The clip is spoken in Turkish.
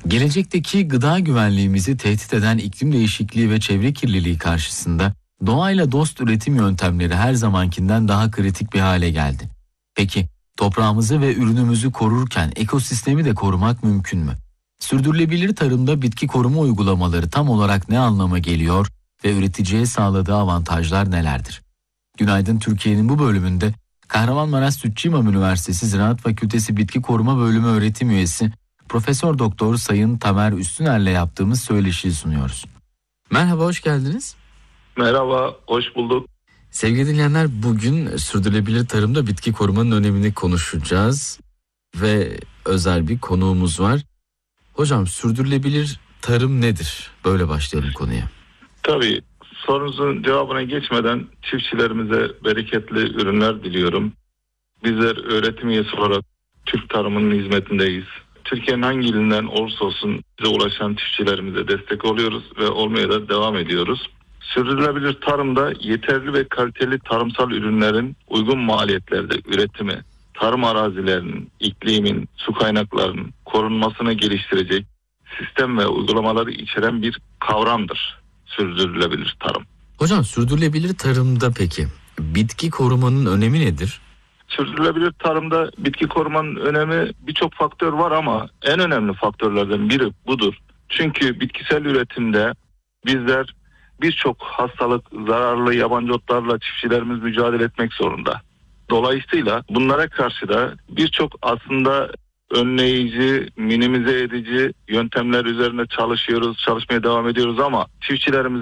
Gelecekteki gıda güvenliğimizi tehdit eden iklim değişikliği ve çevre kirliliği karşısında doğayla dost üretim yöntemleri her zamankinden daha kritik bir hale geldi. Peki toprağımızı ve ürünümüzü korurken ekosistemi de korumak mümkün mü? Sürdürülebilir tarımda bitki koruma uygulamaları tam olarak ne anlama geliyor ve üreticiye sağladığı avantajlar nelerdir? Günaydın Türkiye'nin bu bölümünde Kahramanmaraş Sütçü İmam Üniversitesi Ziraat Fakültesi Bitki Koruma Bölümü öğretim üyesi Profesör Doktor Sayın Tamer Üstüner'le yaptığımız söyleşiyi sunuyoruz. Merhaba, hoş geldiniz. Merhaba, hoş bulduk. Sevgili dinleyenler, bugün sürdürülebilir tarımda bitki korumanın önemini konuşacağız ve özel bir konuğumuz var. Hocam, sürdürülebilir tarım nedir? Böyle başlayalım konuya. Tabii, sorunuzun cevabına geçmeden çiftçilerimize bereketli ürünler diliyorum. Bizler öğretim üyesi olarak Türk tarımının hizmetindeyiz. Türkiye'nin hangi ilinden olursa olsun bize ulaşan çiftçilerimize destek oluyoruz ve olmaya da devam ediyoruz. Sürdürülebilir tarımda yeterli ve kaliteli tarımsal ürünlerin uygun maliyetlerde üretimi, tarım arazilerinin, iklimin, su kaynaklarının korunmasını geliştirecek sistem ve uygulamaları içeren bir kavramdır sürdürülebilir tarım. Hocam, sürdürülebilir tarımda peki bitki korumanın önemi nedir? Sürdürülebilir tarımda bitki korumanın önemi birçok faktör var ama en önemli faktörlerden biri budur. Çünkü bitkisel üretimde bizler birçok hastalık, zararlı yabancı otlarla çiftçilerimiz mücadele etmek zorunda. Dolayısıyla bunlara karşı da birçok aslında önleyici, minimize edici yöntemler üzerine çalışmaya devam ediyoruz ama çiftçilerimiz